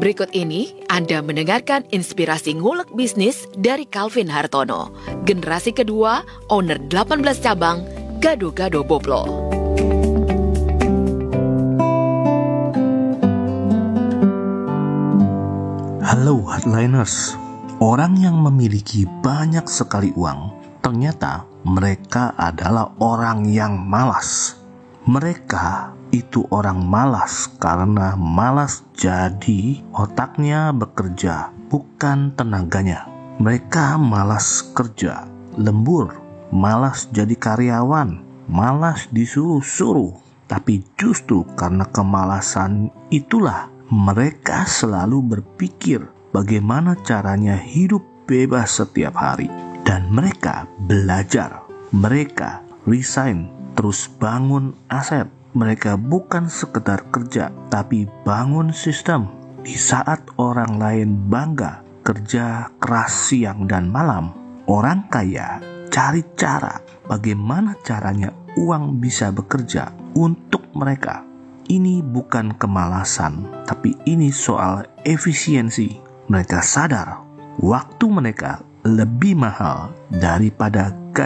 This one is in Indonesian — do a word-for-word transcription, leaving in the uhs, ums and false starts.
Berikut ini Anda mendengarkan inspirasi ngulek bisnis dari Calvin Hartono, generasi kedua, owner delapan belas cabang, Gado-Gado Boplo. Halo Hardliners, orang yang memiliki banyak sekali uang, ternyata mereka adalah orang yang malas. Mereka itu orang malas karena malas jadi otaknya bekerja, bukan tenaganya. Mereka malas kerja, lembur, malas jadi karyawan, malas disuruh-suruh. Tapi justru karena kemalasan itulah mereka selalu berpikir bagaimana caranya hidup bebas setiap hari. Dan mereka belajar, mereka resign, terus bangun aset. Mereka bukan sekedar kerja, tapi bangun sistem. Di saat orang lain bangga kerja keras siang dan malam, orang kaya cari cara bagaimana caranya uang bisa bekerja untuk mereka. Ini bukan kemalasan, tapi ini soal efisiensi. Mereka sadar waktu mereka lebih mahal daripada gaji